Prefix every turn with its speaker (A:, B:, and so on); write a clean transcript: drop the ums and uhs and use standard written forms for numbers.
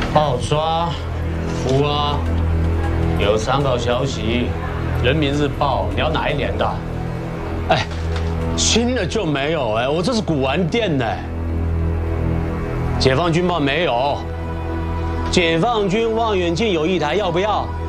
A: 报刷，福啊，有参考消息，《人民日报》，你要哪一年的？哎，新的就没有哎，我这是古玩店呢。解放军报没有，解放军望远镜有1台，要不要？